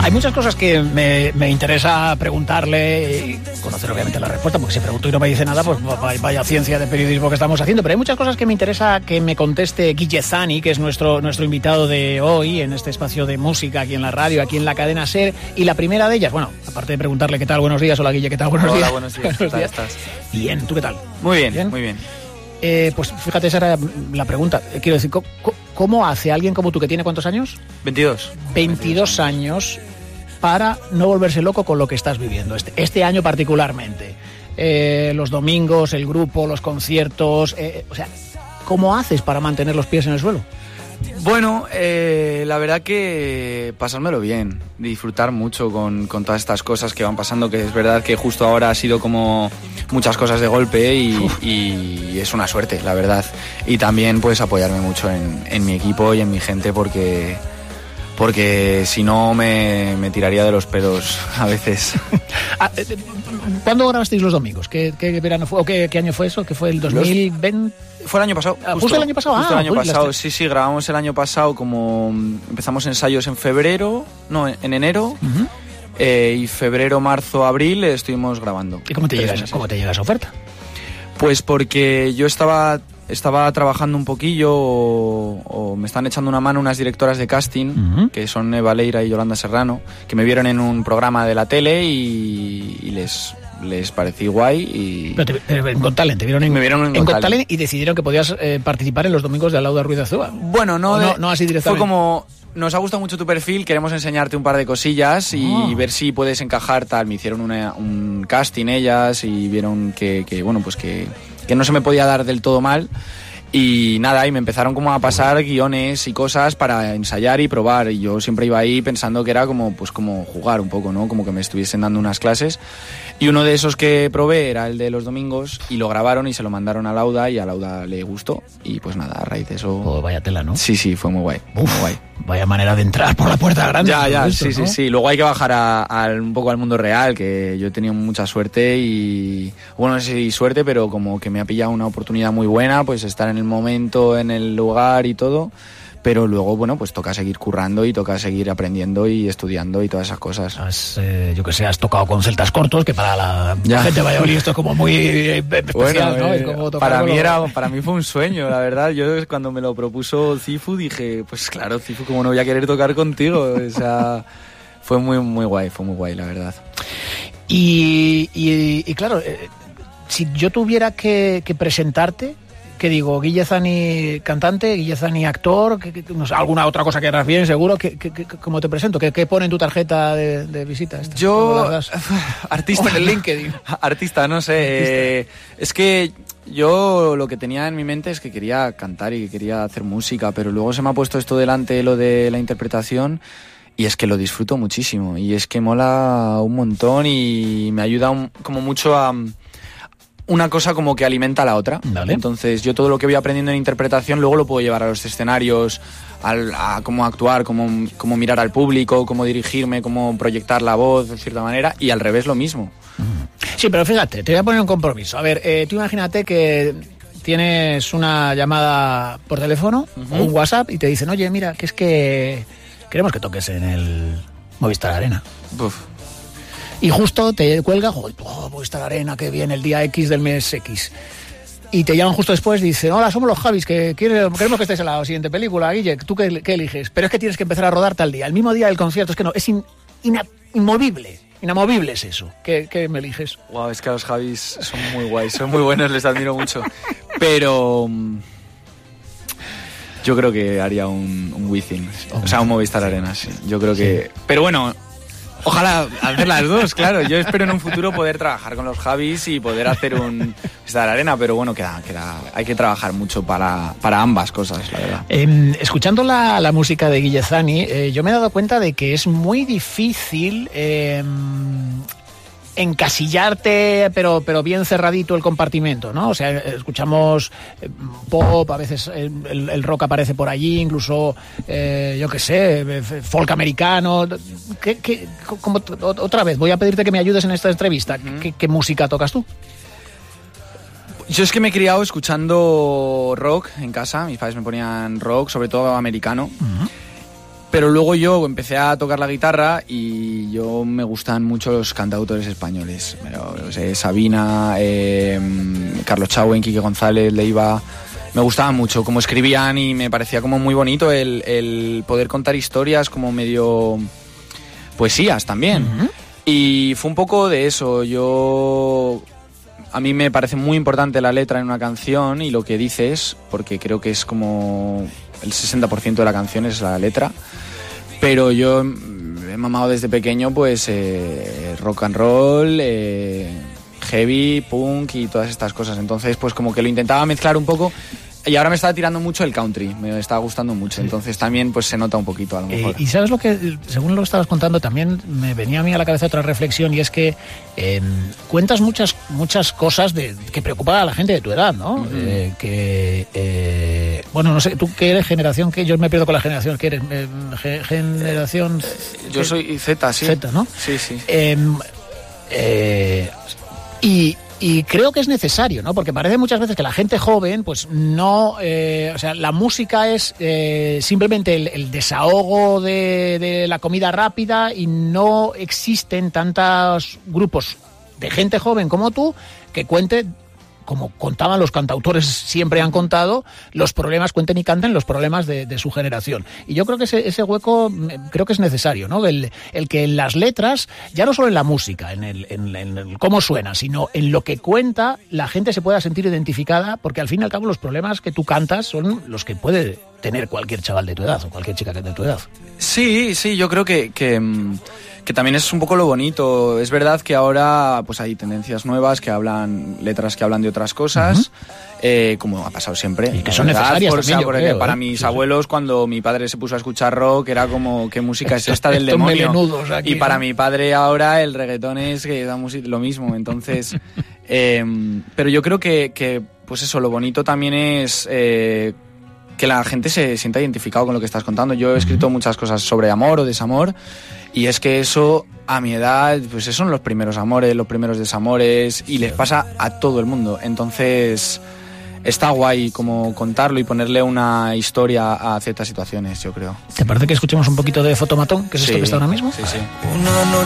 Hay muchas cosas que me interesa preguntarle y conocer obviamente la respuesta, porque si pregunto y no me dice nada, pues vaya ciencia de periodismo que estamos haciendo. Pero hay muchas cosas que me interesa que me conteste Guille Zani, que es nuestro invitado de hoy en este espacio de música aquí en la radio, aquí en la cadena SER. Y la primera de ellas, bueno, aparte de preguntarle qué tal, buenos días, hola Guille, ¿qué tal? Buenos días. Hola, buenos días. ¿Qué tal estás? Bien, ¿tú qué tal? Muy bien, muy bien. Pues fíjate, esa era la pregunta. Quiero decir, ¿cómo hace alguien como tú, que tiene cuántos años? 22. 22 años, para no volverse loco con lo que estás viviendo, este año particularmente? Los domingos, el grupo, los conciertos, o sea, ¿cómo haces para mantener los pies en el suelo? Bueno, la verdad que pasármelo bien, disfrutar mucho con todas estas cosas que van pasando, que es verdad que justo ahora ha sido como muchas cosas de golpe y es una suerte, la verdad. Y también pues apoyarme mucho en mi equipo y en mi gente, porque si no me tiraría de los pelos a veces. ¿Cuándo grabasteis los domingos? ¿Qué verano fue? ¿O qué año fue eso? ¿Que fue el 2020? Fue el año pasado. ¿Justo el año pasado? Justo el año pasado, sí, grabamos el año pasado, como empezamos ensayos en enero, y febrero, marzo, abril estuvimos grabando. ¿Y cómo te llega esa oferta? Pues porque yo estaba trabajando un poquillo o me están echando una mano unas directoras de casting, que son Eva Leira y Yolanda Serrano, que me vieron en un programa de la tele y les parecí guay. Y pero en Got Talent, me vieron en Got Talent y decidieron que podías participar en los domingos de Alauda Ruiz de Azúa. Bueno, no así directamente. Fue como, nos ha gustado mucho tu perfil, queremos enseñarte un par de cosillas y ver si puedes encajar tal. Me hicieron un casting ellas y vieron que bueno, pues que no se me podía dar del todo mal. Y nada, y me empezaron como a pasar guiones y cosas para ensayar y probar. Y yo siempre iba ahí pensando que era como jugar un poco, ¿no? Como que me estuviesen dando unas clases. Y uno de esos que probé era el de los domingos y lo grabaron y se lo mandaron a Lauda y a Lauda le gustó. Y pues nada, a raíz de eso... Oh, vaya tela, ¿no? Sí, fue muy guay. Muy guay. Vaya manera de entrar por la puerta grande. Ya, esto, sí, ¿no? Sí. Luego hay que bajar un poco al mundo real, que yo he tenido mucha suerte y... Bueno, no sé si suerte, pero como que me ha pillado una oportunidad muy buena, pues estar en el momento, en el lugar y todo. Pero luego, bueno, pues toca seguir currando y toca seguir aprendiendo y estudiando y todas esas cosas. Has tocado con celtas cortos, que para la gente de Valladolid esto es como muy especial, bueno, ¿no? Es como para mí fue un sueño, la verdad. Yo cuando me lo propuso Cifu dije, pues claro, Cifu, ¿cómo no voy a querer tocar contigo? O sea, fue muy guay, la verdad. Y claro, si yo tuviera que presentarte, ¿qué digo? Guille Zani cantante, Guille Zani actor, no sé, alguna otra cosa que harás bien, seguro. ¿Cómo te presento? ¿Qué pone en tu tarjeta de visita? Yo, artista en el LinkedIn. Artista, no sé. Es que yo lo que tenía en mi mente es que quería cantar y que quería hacer música, pero luego se me ha puesto esto delante, lo de la interpretación, y es que lo disfruto muchísimo. Y es que mola un montón y me ayuda como mucho a... Una cosa como que alimenta a la otra. Vale. Entonces yo todo lo que voy aprendiendo en interpretación luego lo puedo llevar a los escenarios, a cómo actuar, cómo mirar al público, cómo dirigirme, cómo proyectar la voz de cierta manera, y al revés lo mismo. Sí, pero fíjate, te voy a poner un compromiso. A ver, tú imagínate que tienes una llamada por teléfono o un WhatsApp y te dicen, oye, mira, que es que queremos que toques en el Movistar Arena. Uf. Y justo te cuelga, Movistar Arena, que viene el día X del mes X. Y te llaman justo después y dicen, hola, somos los Javis, que queremos que estés en la siguiente película, Guille, ¿tú qué eliges? Pero es que tienes que empezar a rodar tal día, el mismo día del concierto, es que no, es inamovible es eso. ¿Qué me eliges? Wow, es que a los Javis son muy guays, son muy buenos, les admiro mucho. Pero yo creo que haría un Within, o sea, un Movistar Arena, sí. Yo creo que... Pero bueno... Ojalá hacer las dos, claro. Yo espero en un futuro poder trabajar con los Javis y poder hacer un Movistar Arena, pero bueno, hay que trabajar mucho para ambas cosas, la verdad. Escuchando la música de Guille Zani, yo me he dado cuenta de que es muy difícil encasillarte, pero bien cerradito el compartimento, ¿no? O sea, escuchamos pop, a veces el rock aparece por allí, incluso, yo qué sé, folk americano. Otra vez, voy a pedirte que me ayudes en esta entrevista. ¿Qué música tocas tú? Yo es que me he criado escuchando rock en casa, mis padres me ponían rock, sobre todo americano. Pero luego yo empecé a tocar la guitarra y me gustan mucho los cantautores españoles. Sabina, Carlos Chauen, Quique González, Leiva. Me gustaban mucho cómo escribían y me parecía como muy bonito el poder contar historias como medio poesías también. Uh-huh. Y fue un poco de eso. A mí me parece muy importante la letra en una canción y lo que dices, porque creo que es como el 60% de la canción es la letra. Pero yo he mamado desde pequeño pues rock and roll, heavy, punk y todas estas cosas. Entonces pues como que lo intentaba mezclar un poco. Y ahora me está tirando mucho el country, me está gustando mucho, sí. Entonces también pues se nota un poquito a lo mejor. Y sabes lo que, según lo que estabas contando, también me venía a mí a la cabeza otra reflexión, y es que cuentas muchas cosas que preocupan a la gente de tu edad, ¿no? Uh-huh. Bueno, no sé, tú qué eres generación, que yo me pierdo con la generación, ¿qué eres? Generación... Yo soy Z, sí. Z, ¿no? Sí, sí. Y creo que es necesario, ¿no? Porque parece muchas veces que la gente joven, pues no... o sea, la música es simplemente el desahogo de la comida rápida, y no existen tantos grupos de gente joven como tú que cuente, como contaban los cantautores, siempre han contado, los problemas, cuenten y canten los problemas de su generación. Y yo creo que ese hueco creo que es necesario, ¿no? El que en las letras, ya no solo en la música, en el cómo suena, sino en lo que cuenta, la gente se pueda sentir identificada, porque al fin y al cabo los problemas que tú cantas son los que puede tener cualquier chaval de tu edad o cualquier chica de tu edad. Sí, yo creo que también es un poco lo bonito. Es verdad que ahora pues hay tendencias nuevas que hablan, letras que hablan de otras cosas, uh-huh. Como ha pasado siempre. Y que son necesarias también, yo creo, para mis abuelos, cuando mi padre se puso a escuchar rock, era como, ¿qué música es esta del demonio? Aquí, y para mi padre ahora el reggaetón es que da lo mismo. Entonces, pero yo creo que pues eso, lo bonito también es... que la gente se sienta identificado con lo que estás contando. Yo he escrito muchas cosas sobre amor o desamor, y es que eso, a mi edad, pues esos son los primeros amores, los primeros desamores, y les pasa a todo el mundo. Entonces está guay como contarlo y ponerle una historia a ciertas situaciones, yo creo. ¿Te parece que escuchemos un poquito de Fotomatón, que es esto que está ahora mismo? Sí.